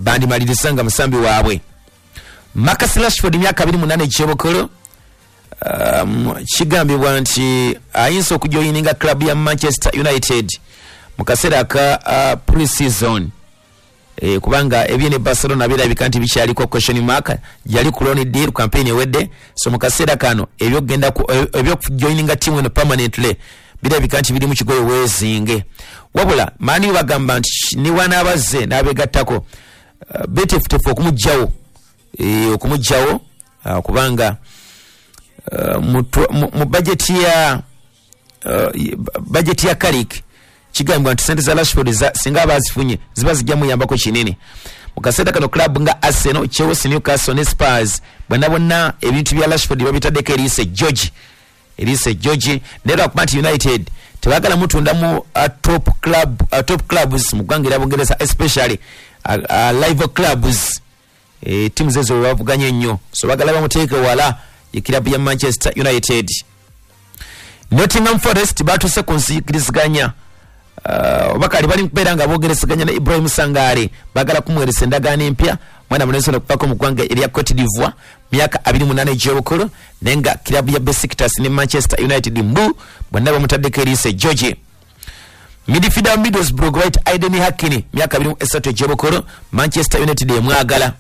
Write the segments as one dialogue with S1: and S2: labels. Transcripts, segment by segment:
S1: bandi malirisanga musambi waabwe. Marcus Rashford myaka 28 Chebokolo kigambibwa nti ayinza okujoyininga club ya Manchester United mu kaseera ka pre-season kubanga ebyene Barcelona birabika nti bikyaliko question mark yali ku loan deal campaign ewedde so mu kaseera kano ebyokujoyininga team eno permanently birabika nti biri mu kigoye wezinge wabula mani bagamba nti ni wana abazze nabegattako betefutefu okumujjawo kubanga mu budget ya Carrick kigambibwa nti sente za Rashford singa abazifunye ziba zijja muyambako kinene mu kaseera kano club nga Arsenal, Chelsea, Newcastle ne Spurs bonna ebintu bya Rashford babitaddeko Elise George nera ku Manchester United tebagala mutunda mu top clubs mu ggwanga Bungereza especially live clubs teams ezo bavuganye nnyo so bagala bamuteeke wala club ya Manchester United. Nottingham Forest batuse kunsikiriziganya bakali bali mpera nga bogeresaganya na Ibrahim Sangare bagala kumweresa endagaano empya mwana muneso okupako mu ggwanga erya Cote d'Ivoire myaka 28 gy'obukulu nenga club ya Besiktas ne Manchester United mbu bonna bamutaddeko Elise George. Midfielder Middlesbrough right Aiden Hakimi myaka 23 gy'obukulu Manchester United emwagala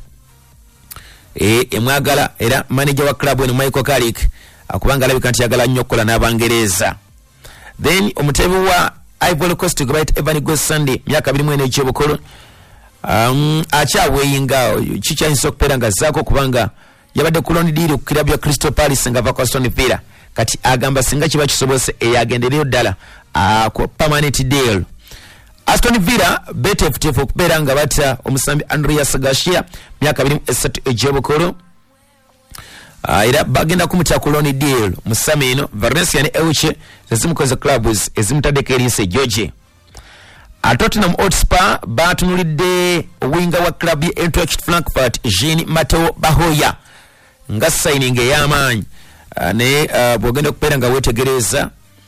S1: era manager wa club eno Michael Carrick akubanga alabika nti yagala nnyo okukola n'Abangereza. Then omutebi wa Ivory Coast right Evan Gosandi myaka 24 gy'obukulu akyaweyinga kikyayinza okubeera nga zaako kubanga yabadde ku loan deal ku club ya Crystal Palace nga ava ku Aston Villa kati agamba singa kiba kisobose eyagendereyo ddala ku permanent deal. Aston Villa betefutefu okubeera nga bata omusambi Andreas Garcia myaka 23 egy'obukulu era bagenda kumuta ku loan deal musami eno Valencia ne Elche zezimukoze clubs ezimutaddeko Elise George. Tottenham Hotspur batunulidde owinga wa club ya Eintracht Frankfurt Jean Mateo Bahoya nga signing ey'amaanyi ne bwogenda okubeera nga wetegereza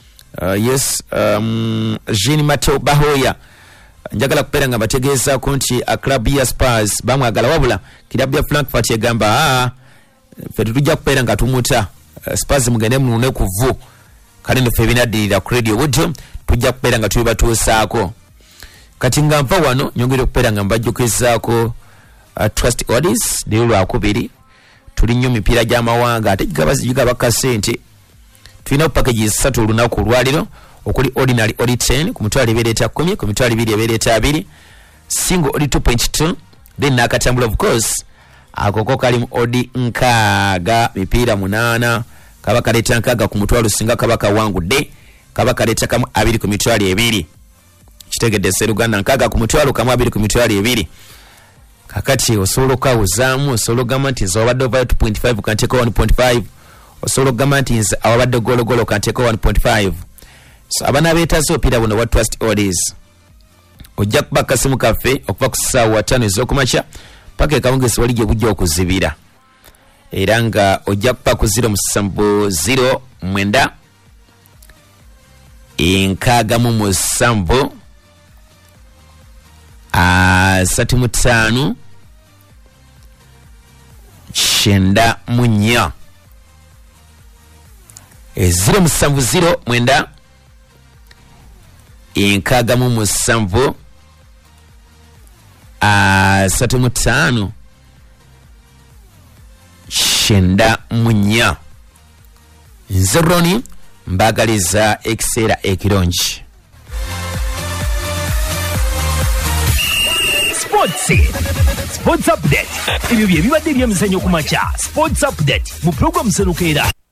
S1: Jean Mateo Bahoya njagala kubeera nga bategeezaako nti club ya Spurs bamwagala wabula club ya Frankfurt yagamba ffe tujja kubeera nga tumuta Spurs mugende munune kuvu kale naffe binaddirira ku Radio Wood tujja kubeera nga tubibatuusaako kati nga nva wano nyongera okubeera nga mbajjukizaako Trust Audis leero lwakubiri tuli nnyo mipiira gy'amawanga ate gigaba kasente tulina packages 3 olunaku olwaliro okuli ordinary odi 10 ku mitwalo 210 ku mitwalo 220 single odi 2.2 then nakatambula of course akoko kali mu odi nkaaga mipiira 8 kaba kaleta nkaaga ku mutwalo singa kaba kawangudde kaba kaleta kamu 2 ku mitwalo 2 kitegedde Seruganda nkaaga ku mutwalo kamu 2 ku mitwalo 2 kakati osolo kawuzamu osolo gamba nti zobadde over 2.5 kanteko 1.5 osolo gamba nti awabadde gologolo kanteko 1.5 so abana betazo pira buno wa Trust Audis ojja kubaka simu cafe okuva ku ssaawa 5 ez'okumakya paka ekawungesi wali gye bujja okuzibira era nga ojja kupa ku 0 mwenda enkaaga mu musanvu 35 9 munya 0 mwenda enkaaga mu musanvu 35 9 munya. Nze Roni mbagaliza ekiseera ekirungi.
S2: Sports Update. Ebyo bye bibadde by'emizannyo ku makya. Sports Update mu program Serukeera.